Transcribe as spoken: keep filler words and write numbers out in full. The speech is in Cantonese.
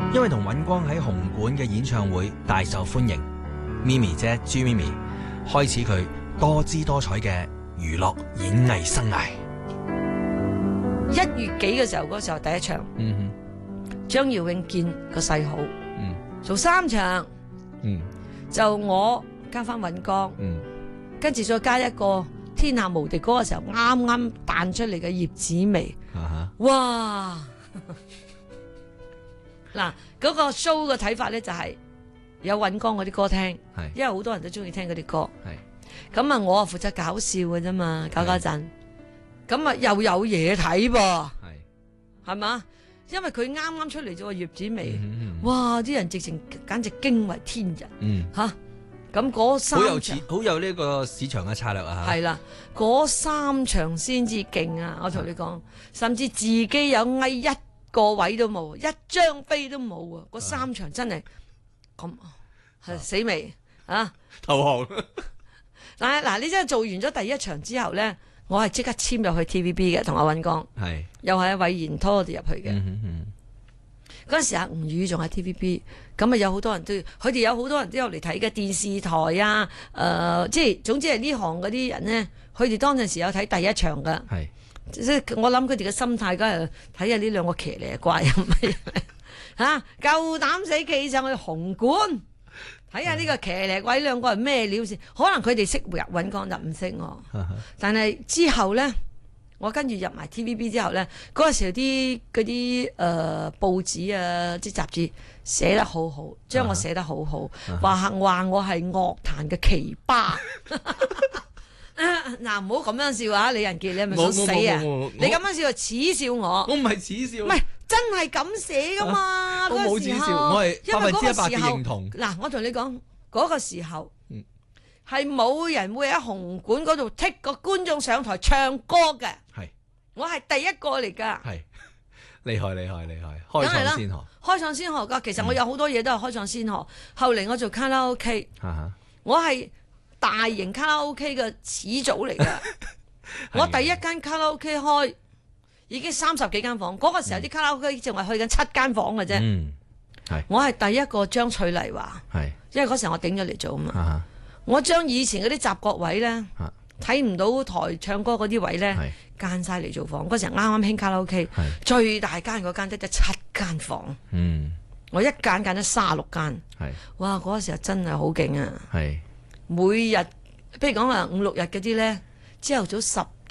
因為同尹光喺紅館嘅演唱會大受歡迎，咪咪姐朱咪咪開始佢多姿多彩嘅娛樂演藝生涯。 一月幾嘅時候，嗰時候第一場， 嗯哼， 張耀永見個勢好， 嗯做三場， 嗯就我加翻尹光， 嗯， 跟住再加一個天下無敵嗰個時候啱啱彈出嚟嘅葉子楣， 啊哈， 哇！嗱，嗰個 show 嘅睇法咧就係有尹光嗰啲歌聽， 係， 因為好多人都中意聽嗰啲歌。 係， 咁啊，我啊負責搞笑嘅啫嘛，搞搞陣，咁啊又有嘢睇噃， 係， 係嘛？因為佢啱啱出嚟咗個葉子楣， 嗯嗯哇！啲人直情簡直驚為天人嗯， 吓，咁嗰三好有場市好有呢個市場嘅策略啊， 係啦，嗰三場先至勁啊！我同你講，甚至自己有翳一個位都冇，一張飛都冇啊！嗰三場真係咁係死未啊！ 投降， 但係嗱，你真係做完咗第一場之後咧，我係即刻簽入去 T V B 嘅，同阿尹光， 係， 又係阿韋賢拖我哋入去嘅。 嗯哼嗯嗰陣時阿吳宇仲喺 T V B，咁啊有好多人都，佢哋有好多人都有嚟睇嘅電視台啊，誒、呃，即係總之係呢行嗰啲人咧，佢哋當陣時有睇第一場噶， 係， 即係我諗佢哋嘅心態梗係睇下呢兩個騎呢怪係咪嚇，夠膽死企上去紅館睇下呢個騎呢怪兩個係咩料先？可能佢哋識入尹光就唔識我，但係之後咧。我跟住入埋 T V B 之後咧，嗰個時候啲嗰啲誒報紙啊、啲雜誌寫得好好，將我寫得好好，話話我係樂壇嘅奇葩。嗱，唔好咁樣笑啊！李仁傑，你係咪想死啊？你咁樣笑就恥笑我。 我唔係恥笑， 唔係真係咁寫噶嘛？ 我冇恥笑，我係百分之一百嘅認同。 嗱，我同你講嗰個時候。係冇人會喺紅館嗰度剔個觀眾上台唱歌嘅， 係我係第一個嚟噶， 係厲害厲害厲害，開創先河， 開創先河噶。其實我有好多嘢都係開創先河。後嚟我做卡拉 OK，我係大型卡拉 OK 嘅始祖嚟噶。我第一間卡拉 OK 開已經三十幾間房，嗰個時候啲卡拉 OK 仲係去緊七間房嘅啫。 嗯，係我係第一個將翠麗華， 係因為嗰時候我頂咗嚟做啊嘛。 啊我將以前嗰啲雜角位咧，睇唔到台唱歌嗰啲位咧，間晒嚟做房。嗰時啱啱興卡拉 OK，最大間嗰間得得七間房。 嗯， 我一間間得卅六間。 係， 哇！嗰個時候真係好勁啊！ 係， 每日，譬如講話五六日嗰啲咧，朝頭早十